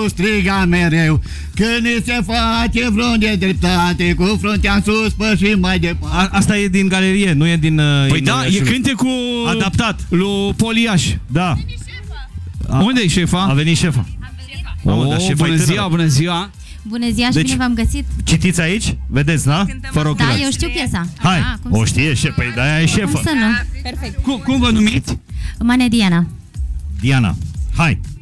striga mereu, când ni se face vreo nedreptate, cu fruntea în sus pă și mai departe. Asta e din galerie, nu e din... Păi da, e cântecul adaptat lui Poliaș. Da. Unde e șefa? A venit șefa. Bună ziua, bună ziua. Bună ziua și bine v-am găsit. Citiți aici? Vedeți, da? Fără Da, eu știu piesa. Hai, o știe șefă, păi de-aia e șefă. Cum să nu? Cum vă numiți? Mane Diana. Diana, hai.